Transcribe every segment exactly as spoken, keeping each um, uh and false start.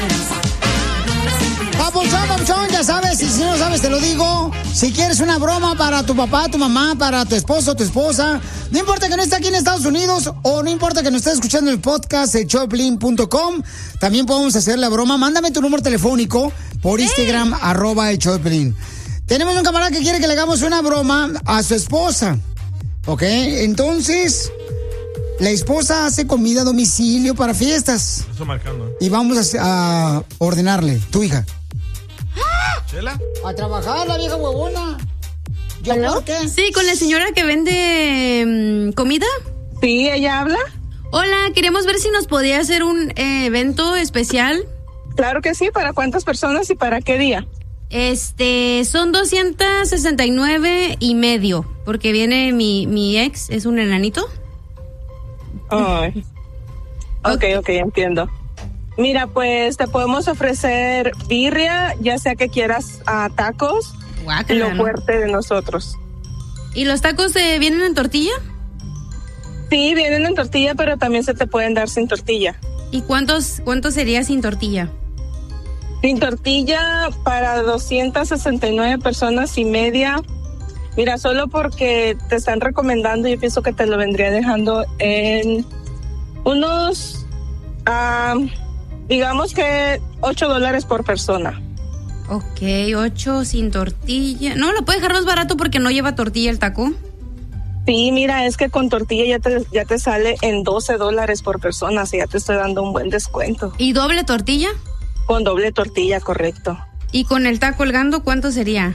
Papuchón, papuchón, ya sabes, y si no sabes te lo digo. Si quieres una broma para tu papá, tu mamá, para tu esposo, tu esposa, no importa que no esté aquí en Estados Unidos o no importa que no estés escuchando el podcast de show de piolín punto com, también podemos hacer la broma. Mándame tu número telefónico por Instagram, hey. arroba el show de Piolín. Tenemos un camarada que quiere que le hagamos una broma a su esposa, ¿ok? Entonces, la esposa hace comida a domicilio para fiestas. Eso marcando. Y vamos a, a ordenarle, tu hija. ¿Chela? A trabajar, la vieja huevona. ¿Yo por qué? Sí, con la señora que vende um, comida. Sí, ella habla. Hola, queríamos ver si nos podía hacer un eh, evento especial. Claro que sí, ¿para cuántas personas y para qué día? Este, son doscientos sesenta y nueve y medio, porque viene mi, mi ex, es un enanito. Ay. Ok, ok, entiendo. Mira, pues te podemos ofrecer birria, ya sea que quieras uh, tacos, Guácala, lo fuerte de nosotros. ¿Y los tacos eh, vienen en tortilla? Sí, vienen en tortilla, pero también se te pueden dar sin tortilla. ¿Y cuántos, cuántos sería sin tortilla? Sin tortilla para doscientas sesenta y nueve personas y media. Mira, solo porque te están recomendando, yo pienso que te lo vendría dejando en unos... Uh, digamos que ocho dólares por persona. Ok, ocho sin tortilla. No, lo puede dejar más barato porque no lleva tortilla el taco. Sí, mira, es que con tortilla ya te, ya te sale en doce dólares por persona, así ya te estoy dando un buen descuento. ¿Y doble tortilla? Con doble tortilla, correcto. ¿Y con el taco colgando cuánto sería?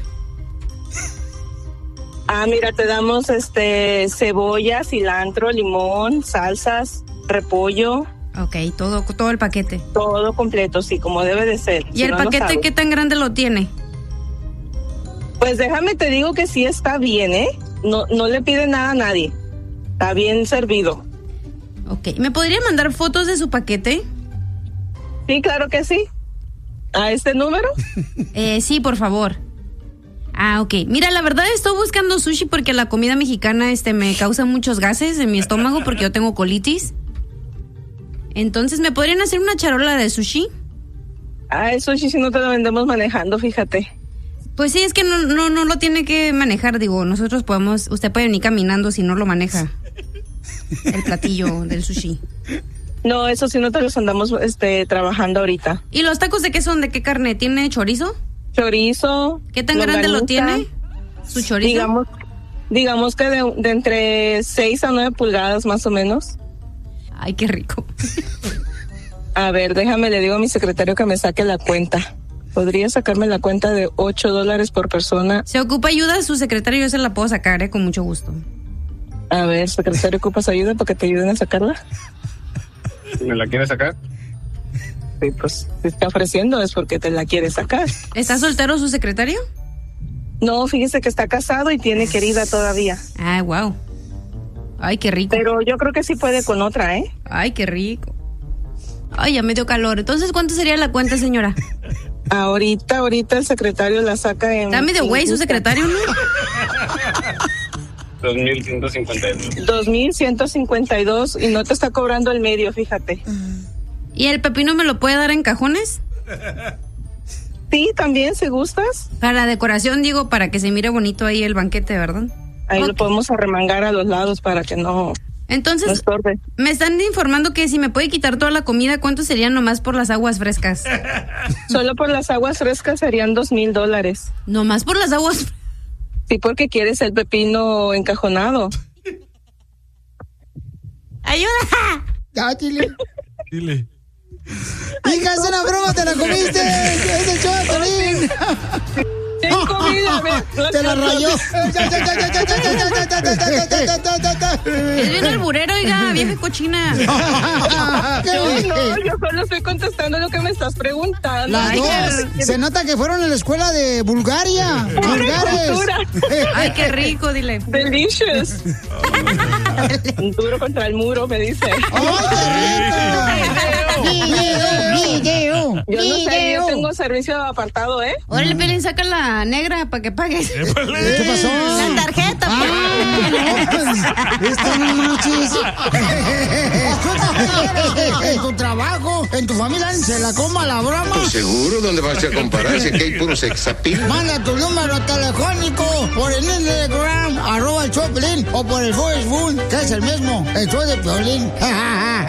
Ah, mira, te damos este cebolla, cilantro, limón, salsas, repollo. Ok, todo, todo el paquete. Todo completo, sí, como debe de ser. ¿Y si el no paquete qué tan grande lo tiene? Pues déjame te digo que sí está bien, ¿eh? No, no le pide nada a nadie. Está bien servido. Ok, ¿me podría mandar fotos de su paquete? Sí, claro que sí. ¿A este número? eh, sí, por favor. Ah, ok. Mira, la verdad estoy buscando sushi porque la comida mexicana este, me causa muchos gases en mi estómago porque yo tengo colitis. Entonces, ¿me podrían hacer una charola de sushi? Ah, el sushi si no te lo vendemos manejando, fíjate. Pues sí, es que no, no, no lo tiene que manejar, digo, nosotros podemos, usted puede venir caminando si no lo maneja. El platillo del sushi. No, eso sí no te los andamos este, trabajando ahorita. ¿Y los tacos de qué son? ¿De qué carne? ¿Tiene chorizo? Chorizo. ¿Qué tan grande lo tiene? ¿Su chorizo? Digamos, digamos que de, de entre seis a nueve pulgadas más o menos. Ay, qué rico. A ver, déjame, le digo a mi secretario que me saque la cuenta. ¿Podría sacarme la cuenta de ocho dólares por persona? ¿Se ocupa ayuda? Su secretario yo se la puedo sacar, eh, con mucho gusto. A ver, secretario, ¿ocupas ayuda para que te ayuden a sacarla? ¿Me la quieres sacar? Sí, pues te está ofreciendo, es porque te la quiere sacar. ¿Está soltero su secretario? No, fíjese que está casado y tiene querida todavía. Ah, wow. Ay, qué rico. Pero yo creo que sí puede con otra, ¿eh? Ay, qué rico. Ay, ya me dio calor. Entonces, ¿cuánto sería la cuenta, señora? Ahorita, ahorita el secretario la saca en... Está medio güey su secretario, ¿no? dos mil ciento cincuenta y dos. dos mil ciento cincuenta y dos y no te está cobrando el medio, fíjate. ¿Y el pepino me lo puede dar en cajones? Sí, también, si gustas. Para la decoración, digo, para que se mire bonito ahí el banquete, ¿verdad? Ahí okay. Lo podemos arremangar a los lados para que no... Entonces, no estorbe. Me están informando que si me puede quitar toda la comida, ¿cuánto sería nomás por las aguas frescas? Solo por las aguas frescas serían dos mil dólares. ¿Nomás por las aguas? Sí, porque quieres el pepino encajonado. ¡Ayuda! Ya, dile. Dile. Hija, es una broma, te la comiste. Es el show de Piolín. Te la rayó. Es bien alburero, oiga, vieja cochina. Yo no, yo solo estoy contestando lo que me estás preguntando. Las Ay, dos. qué... Se nota que fueron a la escuela de Bulgaria. Bulgares. Ay, qué rico, dile. Delicious. Un duro contra el muro, me dice. ¡Ay, qué rico! Video, video, Yo no sé, yo tengo tengo servicio apartado, ¿eh? Órale, Pelín, saca la negra para que pagues. ¿Qué pasó? La tarjeta. Ah, no, esta no manches. En tu trabajo, en tu familia, se la coma la broma. Pues seguro, ¿dónde vas a comparar? Si aquí hay puro sexapil. Manda tu número telefónico por el Instagram, arroba el show de Piolín, o por el Facebook, que es el mismo, el show de Piolín.